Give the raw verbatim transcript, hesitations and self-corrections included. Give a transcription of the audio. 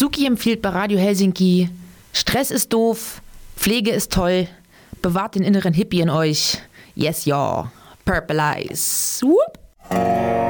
Suki empfiehlt bei Radio Helsinki: Stress ist doof, Pflege ist toll, bewahrt den inneren Hippie in euch. Yes, ja. Purple Eyes. Whoop.